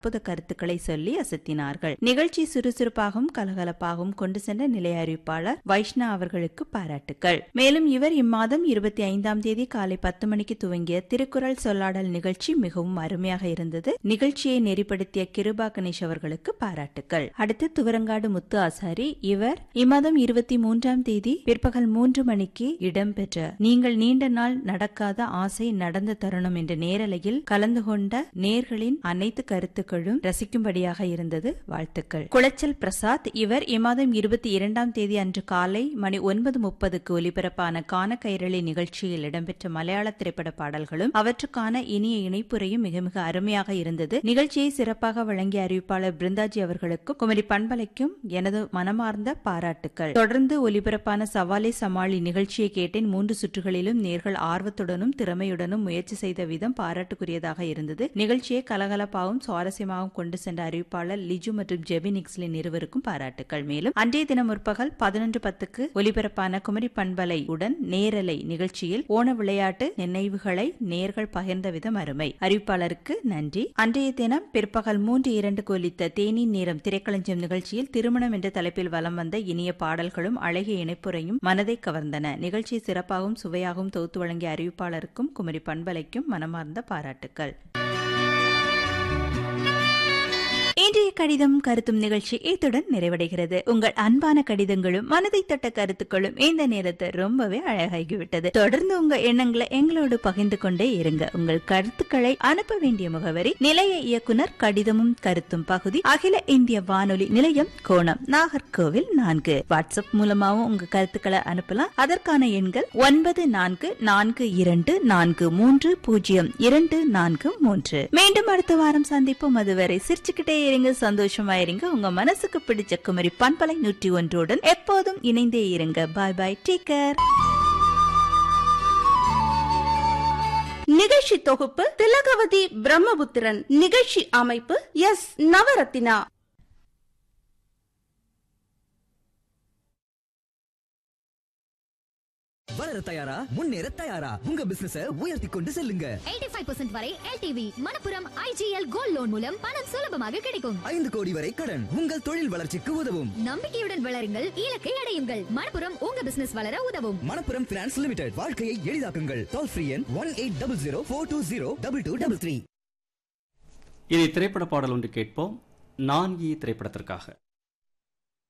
அற்புத கருத்துக்களை சொல்லி அசத்தினார்கள். நிகழ்ச்சி சுறுசுறுப்பாகவும் கலகலப்பாகவும் கொண்டு சென்ற நிலைய அறிவிப்பாளர் வைஷ்ணா அவர்களுக்கு பாராட்டுக்கள். மேலும் இவர் இம்மாதம் 25ஆம் தேதி காலை 10 மணிக்கு துவங்கிய திருக்குறள் சொல்லாடல் நிகழ்ச்சி மிகவும் அருமையாக இருந்தது. நிகழ்ச்சியை நெறிப்படுத்திய கிருபா கணேஷ் அவர்களுக்கு பாராட்டுக்கள். அடுத்து துவரங்காடு முத்து ஆசாரி. இவர் இம்மாதம் 23ஆம் தேதி பிற்பகல் 3 மணிக்கு இடம்பெற்ற நீங்கள் நீண்ட நாள் நடக்காத ஆசை நடந்த தருணம் என்ற நேரலையில் கலந்து கொண்ட நேர்களின் அனைத்து கருத்துக்களும் ரசிக்கும்படியாக இருந்தது. வாழ்த்துக்கள். குளச்சல் பிரசாத். இவர் இம்மாதம் 22ஆம் தேதி அன்று காலை மணி 9:30க்கு ஒலிபரப்பான கான கைரளி நிகழ்ச்சியில் இடம்பெற்ற மலையாள திரைப்பட பாடல்களும் அவற்றுக்கான இனிய இணைப்புரையும் மிக மிக அருமையாக இருந்தது. நிகழ்ச்சியை சிறப்பாக வழங்கிய அறிவிப்பாளர் பிருந்தாஜி அவர்களுக்கும் குமரி பண்பலைக்கும் எனது மனமார்ந்த பாராட்டுக்கள். தொடர்ந்து ஒலிபரப்பான சவாலே சமாளி நிகழ்ச்சியை கேட்டேன். 3 சுற்றுகளிலும் நேர்கள் ஆர்வத்துடனும் திறமையுடனும் முயற்சி செய்த விதம் பாராட்டுக்குரியதாக இருந்தது. நிகழ்ச்சியை கலகலப்பாகவும் சுவாரஸ்யமாகவும் கொண்டு சென்ற அறிவிப்பாளர் லிஜு மற்றும் ஜெபினிக்ஸ்லின் இருவருக்கும் பாராட்டுக்கள். மேலும் அன்றைய தினம் முற்பகல் 11:10க்கு ஒலிபரப்பான குமரி பண்பலை உடன் நேரலை நிகழ்ச்சியில் ஓண விளையாட்டு நினைவுகளை நேர்கள் பகிர்ந்த விதம் அருமை. அறிவிப்பாளருக்கு நன்றி. அன்றைய தினம் பிற்பகல் 3:02க்கு ஒலித்த தேநீர் நேரம் திரைக்களஞ்சியம் நிகழ்ச்சியில் திருமணம் என்ற தலைப்பில் வலம் வந்த இனிய பாடல்களும் அழகிய இணைப்புரையும் மனதை கவர்ந்தன. நிகழ்ச்சியை சிறப்பாகவும் சுவையாகவும் தொகுத்து வழங்கிய அறிவிப்பாளருக்கும் குமரி பண்பலைக்கும் மனமார்ந்த பாராட்டுக்கள். இன்றைய கடிதம் கருத்தும் நிகழ்ச்சி இத்துடன் நிறைவடைகிறது. உங்கள் அன்பான கடிதங்களும் மனதை தொட்ட கருத்துக்களும் இந்த நேரத்தை ரொம்பவே அழகாகிவிட்டது. தொடர்ந்து உங்க எண்ணங்களை எங்களோடு பகிர்ந்து கொண்டே இருங்க. உங்கள் கருத்துக்களை அனுப்ப வேண்டிய முகவரி நிலைய இயக்குனர் கடிதமும் கருத்தும் பகுதி அகில இந்திய வானொலி நிலையம் கோணம் நாகர்கோவில் 4. வாட்ஸ்அப் மூலமாகவும் உங்க கருத்துக்களை அனுப்பலாம். அதற்கான எண்கள் 9442430243. மீண்டும் அடுத்த வாரம் சந்திப்போம். அதுவரை சிரிச்சுக்கிட்டே இருங்க, சந்தோஷமாயிருங்க. உங்க மனசுக்கு பிடிச்ச குமரி பண்பலை 101 எப்போதும் இணைந்தே இருங்க. பாய் பாய், டேக் கேர். நிகழ்ச்சி தொகுப்பு திலகவதி பிரம்மபுத்திரன். நிகழ்ச்சி அமைப்பு எஸ் நவரத்தினா. வளர தயாரா, முன்னேற தயாரா, உங்க பிசினஸ உயர்த்தி கொண்டு செல்லுங்க. 85% வரை LTV Manappuram IGL gold loan மூலம் பணம் சுலபமாக கிடைக்கும். 5 கோடி வரை கடன் உங்கள் தொழில் வளர்ச்சிக்கு உதவும். நம்பிக்கையுடன் வளருங்கள், இலக்கை அடையுங்கள். மணப்புரம் உங்க பிசினஸ் வளர உதவும். Manappuram finance limited. வாழ்க்கையை எளிதாக்குங்கள். டோல் ஃப்ரீ எண் 180042022233. இதை திரைப்பட பாடல் ஒன்று கேட்போம். 4 திரைப்படத்திற்காக.